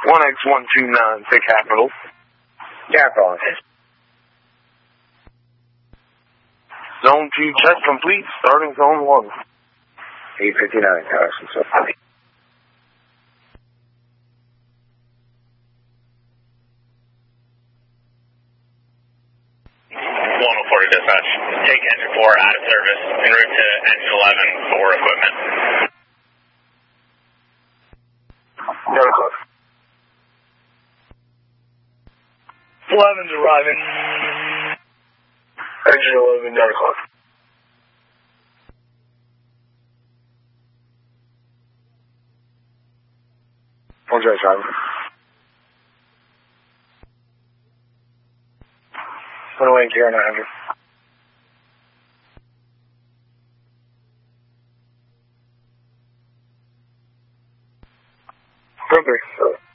1X129 to Capital. Capital. Zone 2 check complete, starting Zone 1. 859, Carson. So 104 to dispatch. Take engine 4 out of service en route to engine 11 for equipment. Delta Club. 11's arriving. Engine 11, Delta Club. One J, Simon. 108, 0900. Perfect.